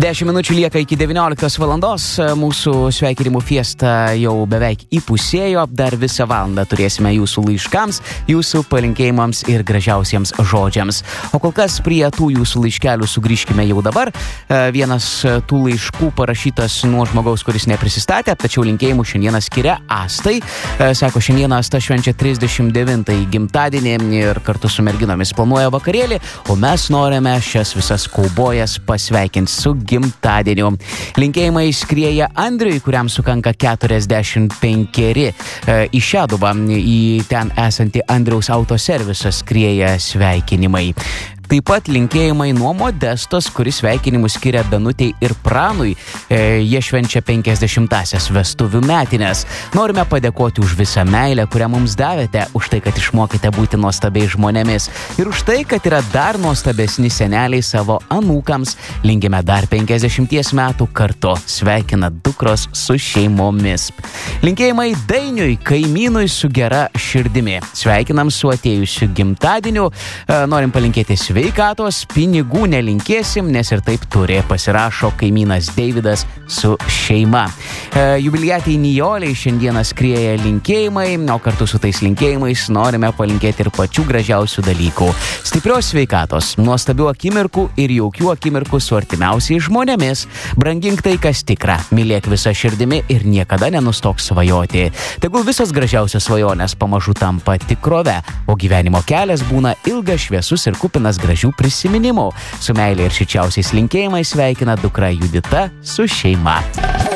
10 minučių lieka iki 19 valandos, mūsų sveikinimų fiesta jau beveik įpusėjo, dar visą valandą turėsime jūsų laiškams, jūsų palinkėjimams ir gražiausiems žodžiams. O kol kas prie tų jūsų laiškelių sugrįžkime jau dabar. Vienas tų laiškų parašytas nuo žmogaus, kuris neprisistatė, tačiau linkėjimų šiandieną skiria Astai. Sako, šiandieną Asta švenčia 39-ąjį gimtadienį ir kartu su merginomis planuoja vakarėlį, o mes norime šias visas kaubojas pasveikinti su gimtadieniu. Linkėjimai skrieja Andriui, kuriam sukanka 45. Į Šeduvą, į ten esantį Andriaus autoservisą skrieja sveikinimai. Taip pat linkėjimai nuo Modestos, kuris sveikinimus skiria Danutei ir Pranui. Jie švenčia 50-asias vestuvių metinės. Norime padėkoti už visą meilę, kurią mums davėte, už tai, kad išmokite būti nuostabiais žmonėmis ir už tai, kad yra dar nuostabesni seneliai savo anūkams. Linkime dar 50 metų kartu. Sveikina dukros su šeimomis. Linkėjimai Dainiui, kaimynui su gera širdimi. Sveikinam su atėjusiu gimtadieniu. Norim palinkėti sveikatos, pinigų nelinkėsim, nes ir taip turi, pasirašo kaimynas Deividas su šeima. Jubiliatei Nijoliai šiandieną skrieja linkėjimai, o kartu su tais linkėjimais norime palinkėti ir pačių gražiausių dalykų. Stiprios sveikatos, nuostabių akimirkų ir jaukių akimirkų su artimiausiais žmonėmis. Brangink tai, kas tikra, mylėk visą širdimi ir niekada nenustok svajoti. Tegul visos gražiausios svajonės pamažu tampa tikrove, o gyvenimo kelias būna ilgas, šviesus ir kupinas gražių prisiminimų. Su meilė ir šilčiausiais linkėjimais sveikina dukra Judita su šeima.